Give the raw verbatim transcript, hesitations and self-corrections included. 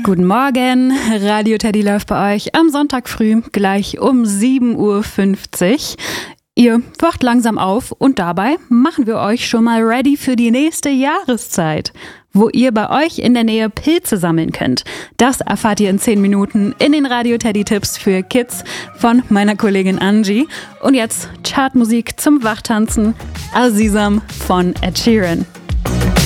Guten Morgen, Radio Teddy läuft bei euch am Sonntag früh, gleich um sieben Uhr fünfzig. Ihr wacht langsam auf und dabei machen wir euch schon mal ready für die nächste Jahreszeit, wo ihr bei euch in der Nähe Pilze sammeln könnt. Das erfahrt ihr in zehn Minuten in den Radio Teddy Tipps für Kids von meiner Kollegin Angie. Und jetzt Chartmusik zum Wachtanzen, Azizam von Ed Sheeran.